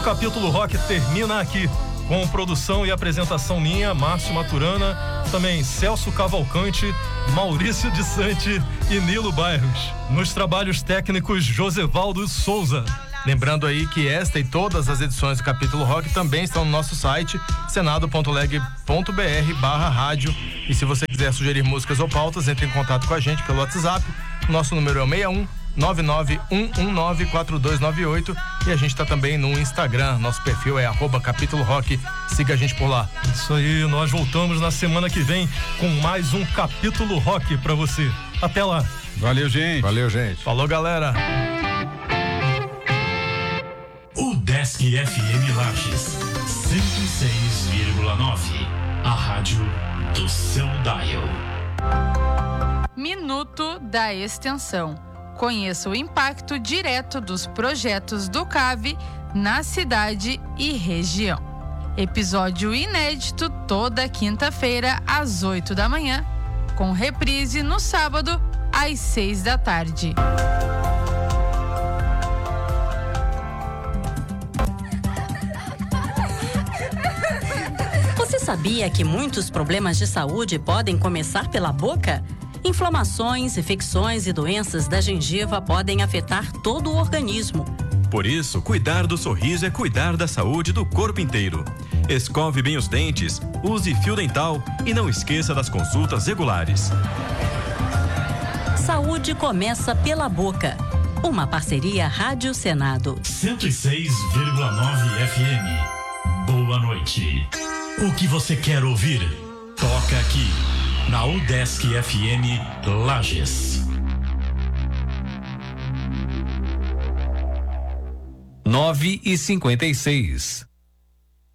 O capítulo rock termina aqui, com produção e apresentação minha, Márcio Maturana, também Celso Cavalcante, Maurício de Sante e Nilo Bairros. Nos trabalhos técnicos, Josevaldo Souza. Lembrando aí que esta e todas as edições do Capítulo Rock também estão no nosso site, senado.leg.br/rádio. E se você quiser sugerir músicas ou pautas, entre em contato com a gente pelo WhatsApp. Nosso número é o 61 991194298 e a gente tá também no Instagram. Nosso perfil é @Capítulo Rock. Siga a gente por lá. Isso aí, nós voltamos na semana que vem com mais um Capítulo Rock pra você. Até lá. Valeu, gente. Valeu, gente. Falou, galera. O Desk FM Lages 106,9. A rádio do seu dial. Minuto da Extensão. Conheça o impacto direto dos projetos do CAV na cidade e região. Episódio inédito toda quinta-feira às 8 da manhã, com reprise no sábado às 6 da tarde. Você sabia que muitos problemas de saúde podem começar pela boca? Inflamações, infecções e doenças da gengiva podem afetar todo o organismo. Por isso, cuidar do sorriso é cuidar da saúde do corpo inteiro. Escove bem os dentes, use fio dental e não esqueça das consultas regulares. Saúde começa pela boca. Uma parceria Rádio Senado. 106,9 FM. Boa noite. O que você quer ouvir? Toca aqui, na UDESC FM Lages. 9h56.